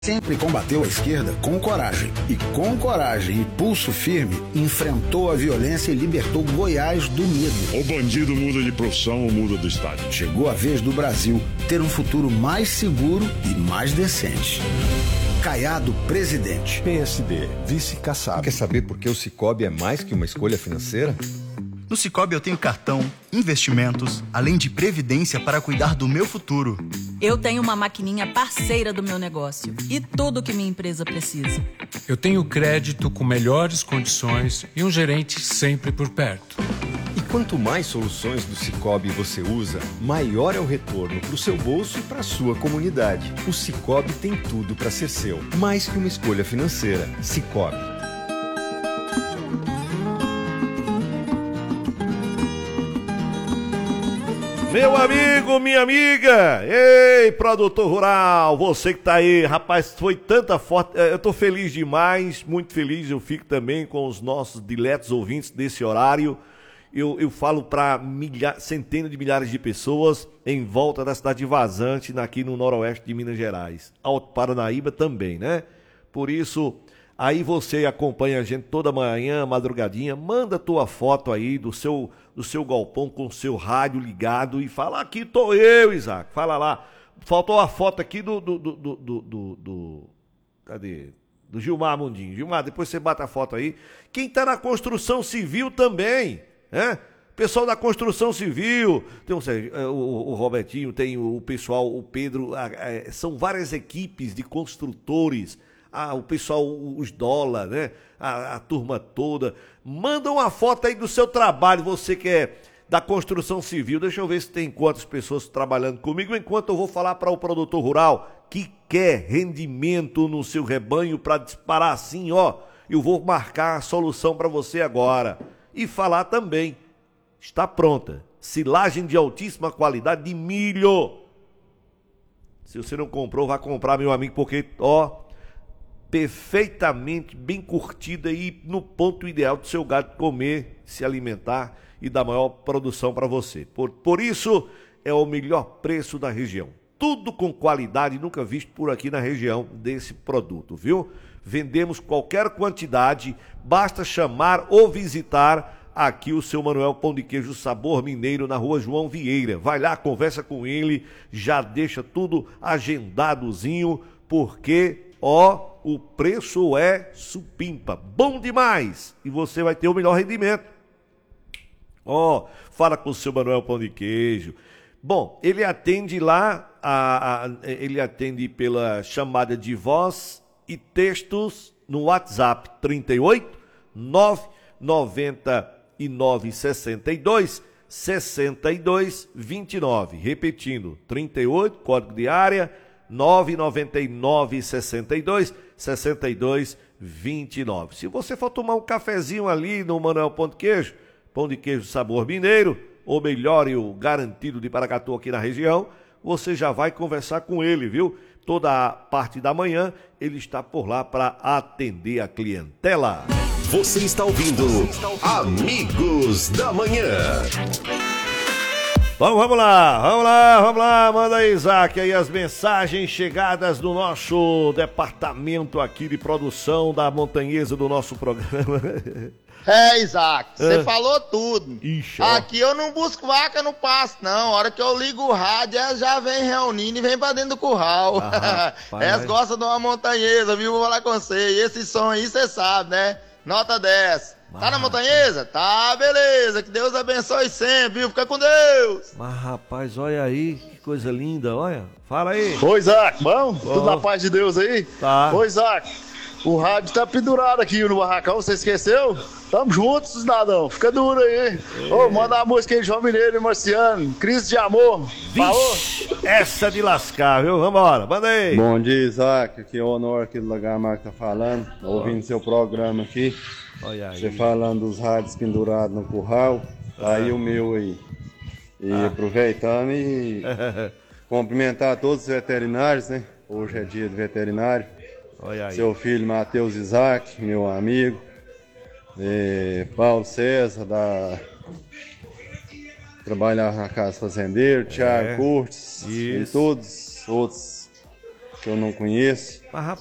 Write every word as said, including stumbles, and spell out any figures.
Sempre combateu a esquerda com coragem. E com coragem e pulso firme, enfrentou a violência e libertou Goiás do medo. O bandido muda de profissão ou muda do estado. Chegou a vez do Brasil ter um futuro mais seguro e mais decente. Caiado presidente. P S D, vice Kassab. Quer saber por que o Cicobi é mais que uma escolha financeira? No Cicobi eu tenho cartão, investimentos, além de previdência para cuidar do meu futuro. Eu tenho uma maquininha parceira do meu negócio e tudo que minha empresa precisa. Eu tenho crédito com melhores condições e um gerente sempre por perto. E quanto mais soluções do Cicobi você usa, maior é o retorno para o seu bolso e para a sua comunidade. O Cicobi tem tudo para ser seu, mais que uma escolha financeira. Cicobi. Meu amigo, minha amiga, ei, produtor rural, você que tá aí, rapaz, foi tanta foto, eu tô feliz demais, muito feliz, eu fico também com os nossos diletos ouvintes desse horário. Eu, eu falo para centenas de milhares de pessoas em volta da cidade de Vazante, aqui no noroeste de Minas Gerais. Alto Paranaíba também, né? Por isso, aí você acompanha a gente toda manhã, madrugadinha, manda tua foto aí do seu, do seu galpão com o seu rádio ligado e fala, aqui tô eu, Isaac. Fala lá. Faltou a foto aqui do... do, do, do, do, do, do cadê? Do Gilmar Mundinho. Gilmar, depois você bate a foto aí. Quem tá na construção civil também, né? Pessoal da construção civil, tem o, o, o Robertinho, tem o pessoal, o Pedro, a, a, são várias equipes de construtores, a, o pessoal, os dólar, né? A, a turma toda. Manda uma foto aí do seu trabalho, você que é da construção civil. Deixa eu ver se tem quantas pessoas trabalhando comigo, enquanto eu vou falar para o produtor rural que quer rendimento no seu rebanho para disparar assim, ó. Eu vou marcar a solução para você agora. E falar também, está pronta, silagem de altíssima qualidade de milho. Se você não comprou, vá comprar, meu amigo, porque, ó, perfeitamente bem curtida e no ponto ideal do seu gado comer, se alimentar e dar maior produção para você. Por, por isso, é o melhor preço da região. Tudo com qualidade, nunca visto por aqui na região desse produto, viu? Vendemos qualquer quantidade, basta chamar ou visitar aqui o seu Manuel Pão de Queijo Sabor Mineiro na rua João Vieira. Vai lá, conversa com ele, já deixa tudo agendadozinho, porque, ó, o preço é supimpa, bom demais, e você vai ter o melhor rendimento. Ó, fala com o seu Manuel Pão de Queijo. Bom, ele atende lá, a, a, ele atende pela chamada de voz e textos no WhatsApp trinta e oito, nove noventa e nove, sessenta e dois, sessenta e dois, vinte e nove. Repetindo, trinta e oito, código de área, nove noventa e nove, sessenta e dois, sessenta e dois, vinte e nove. Se você for tomar um cafezinho ali no Manuel Pão de Queijo, Pão de Queijo Sabor Mineiro, ou melhor, e o garantido de Paracatu aqui na região, você já vai conversar com ele, viu? Toda a parte da manhã ele está por lá para atender a clientela. Você está ouvindo Amigos da Manhã. Bom, vamos lá, vamos lá, vamos lá. Manda aí, Isaac, aí as mensagens chegadas do nosso departamento aqui de produção da Montanhesa do nosso programa. É, Isaac, você ah. falou tudo. Ixi, aqui eu não busco vaca no pasto, não. A hora que eu ligo o rádio, elas já vem reunindo e vem pra dentro do curral. Ah, elas gostam de uma montanhesa, viu? Vou falar com você. E esse som aí, você sabe, né? Nota dez. Tá na montanhesa? Tá, beleza. Que Deus abençoe sempre, viu? Fica com Deus. Mas, rapaz, olha aí, que coisa linda, olha. Fala aí. Ô, Isaac, bom? Oh. Tudo na paz de Deus aí? Tá. Ô, Isaac, o rádio tá pendurado aqui no barracão, você esqueceu? Tamo juntos, cidadão. Fica duro aí. Ô, oh, manda a música aí, João Mineiro e Marciano. Crise de amor. Falou? Essa de lascar, viu? Vambora, manda aí. Bom dia, Isaac. Aqui é o Honor aqui do Lagamar que tá falando. Tô ouvindo seu programa aqui. Olha aí. Você falando dos rádios pendurados no curral. Tá aí o meu aí. E ah. aproveitando e cumprimentar todos os veterinários, né? Hoje é dia do veterinário. Olha aí. Seu filho Matheus Isaac, meu amigo. E Paulo César, da... trabalhar na Casa Fazendeiro, Thiago é. Curtis e todos outros que eu não conheço. Mas,